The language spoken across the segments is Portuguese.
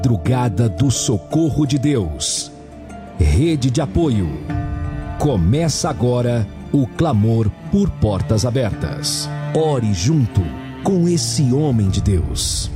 Madrugada do Socorro de Deus. Rede de apoio. Começa agora o clamor por portas abertas. Ore junto com esse homem de Deus.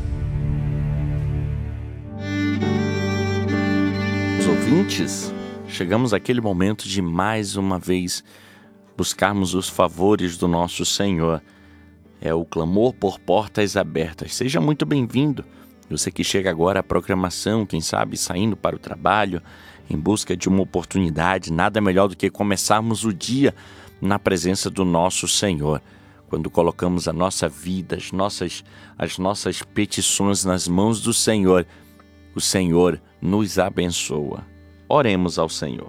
Os ouvintes, chegamos àquele momento de mais uma vez buscarmos os favores do nosso Senhor. É o clamor por portas abertas. Seja muito bem-vindo. Você que chega agora à programação, quem sabe saindo para o trabalho, em busca de uma oportunidade, nada melhor do que começarmos o dia na presença do nosso Senhor. Quando colocamos a nossa vida, as nossas petições nas mãos do Senhor, o Senhor nos abençoa. Oremos ao Senhor.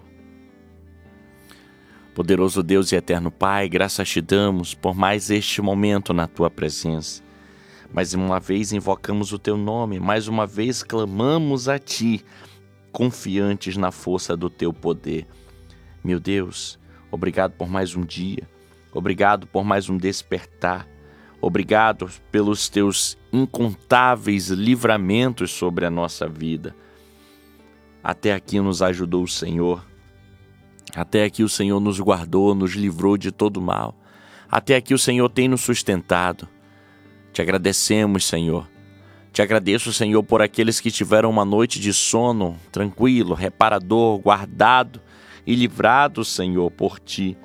Poderoso Deus e eterno Pai, graças te damos por mais este momento na Tua presença. Mais uma vez invocamos o Teu nome, mais uma vez clamamos a Ti, confiantes na força do Teu poder. Meu Deus, obrigado por mais um dia, obrigado por mais um despertar, obrigado pelos Teus incontáveis livramentos sobre a nossa vida. Até aqui nos ajudou o Senhor, até aqui o Senhor nos guardou, nos livrou de todo mal, até aqui o Senhor tem nos sustentado. Te agradecemos, Senhor. Te agradeço, Senhor, por aqueles que tiveram uma noite de sono tranquilo, reparador, guardado e livrado, Senhor, por Ti.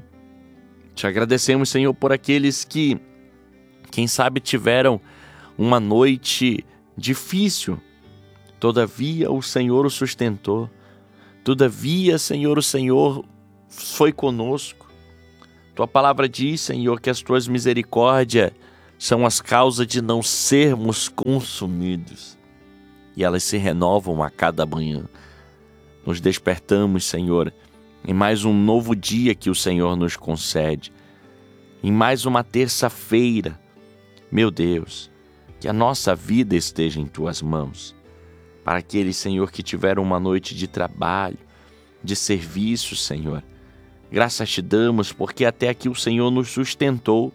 Te agradecemos, Senhor, por aqueles que, quem sabe, tiveram uma noite difícil. Todavia, o Senhor o sustentou. Todavia, Senhor, o Senhor foi conosco. Tua palavra diz, Senhor, que as Tuas misericórdias são as causas de não sermos consumidos. E elas se renovam a cada manhã. Nos despertamos, Senhor, em mais um novo dia que o Senhor nos concede. Em mais uma terça-feira. Meu Deus, que a nossa vida esteja em Tuas mãos. Para aqueles, Senhor, que tiveram uma noite de trabalho, de serviço, Senhor. Graças te damos, porque até aqui o Senhor nos sustentou.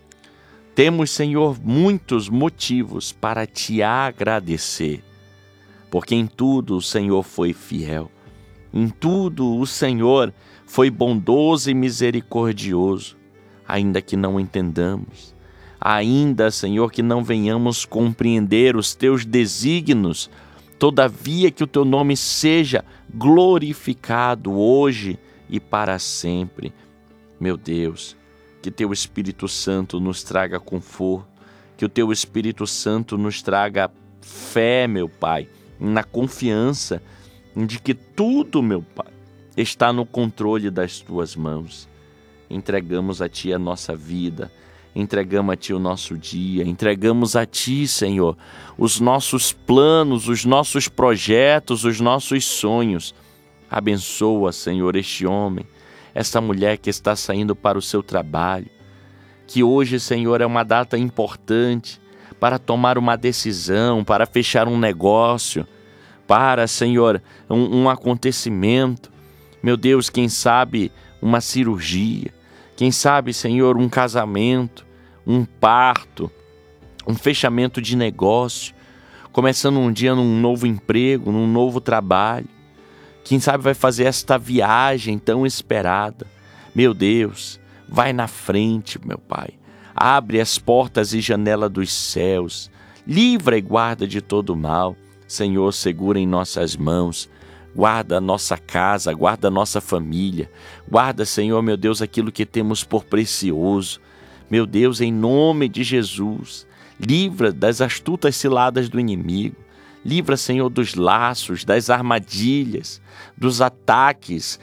Temos, Senhor, muitos motivos para Te agradecer, porque em tudo o Senhor foi fiel, em tudo o Senhor foi bondoso e misericordioso, ainda que não entendamos, ainda, Senhor, que não venhamos compreender os Teus desígnios, todavia que o Teu nome seja glorificado hoje e para sempre. Meu Deus, que Teu Espírito Santo nos traga conforto, que o Teu Espírito Santo nos traga fé, meu Pai, na confiança de que tudo, meu Pai, está no controle das Tuas mãos. Entregamos a Ti a nossa vida, entregamos a Ti o nosso dia, entregamos a Ti, Senhor, os nossos planos, os nossos projetos, os nossos sonhos. Abençoa, Senhor, este homem, esta mulher que está saindo para o seu trabalho, que hoje, Senhor, é uma data importante para tomar uma decisão, para fechar um negócio, para, Senhor, um acontecimento. Meu Deus, quem sabe uma cirurgia, quem sabe, Senhor, um casamento, um parto, um fechamento de negócio, começando um dia num novo emprego, num novo trabalho. Quem sabe vai fazer esta viagem tão esperada. Meu Deus, vai na frente, meu Pai. Abre as portas e janelas dos céus. Livra e guarda de todo mal. Senhor, segura em nossas mãos. Guarda a nossa casa, guarda a nossa família. Guarda, Senhor, meu Deus, aquilo que temos por precioso. Meu Deus, em nome de Jesus, livra das astutas ciladas do inimigo. Livra, Senhor, dos laços, das armadilhas, dos ataques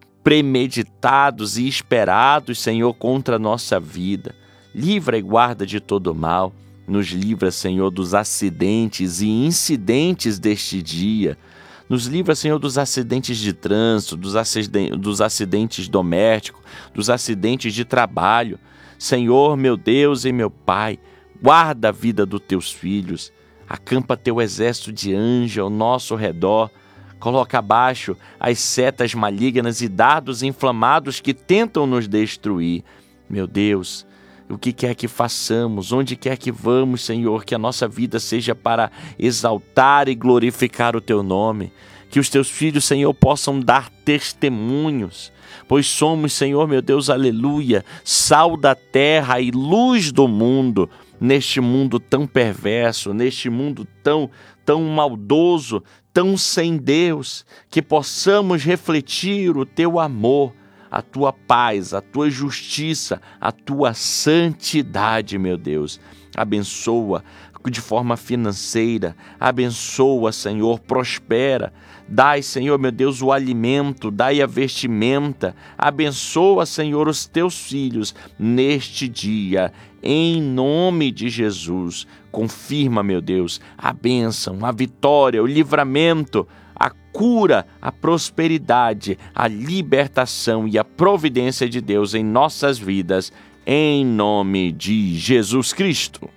premeditados e esperados, Senhor, contra a nossa vida. Livra e guarda de todo mal. Nos livra, Senhor, dos acidentes e incidentes deste dia. Nos livra, Senhor, dos acidentes de trânsito, dos acidentes domésticos, dos acidentes de trabalho. Senhor, meu Deus e meu Pai, guarda a vida dos Teus filhos. Acampa Teu exército de anjos ao nosso redor. Coloca abaixo as setas malignas e dardos inflamados que tentam nos destruir. Meu Deus, o que quer que façamos, onde quer que vamos, Senhor, que a nossa vida seja para exaltar e glorificar o Teu nome. Que os Teus filhos, Senhor, possam dar testemunhos, pois somos, Senhor, meu Deus, aleluia, sal da terra e luz do mundo, neste mundo tão perverso, neste mundo tão maldoso, tão sem Deus, que possamos refletir o Teu amor, a Tua paz, a Tua justiça, a Tua santidade, meu Deus. Abençoa de forma financeira, abençoa, Senhor, prospera. Dai, Senhor, meu Deus, o alimento, dai a vestimenta. Abençoa, Senhor, os Teus filhos neste dia, em nome de Jesus. Confirma, meu Deus, a bênção, a vitória, o livramento, a cura, a prosperidade, a libertação e a providência de Deus em nossas vidas, em nome de Jesus Cristo.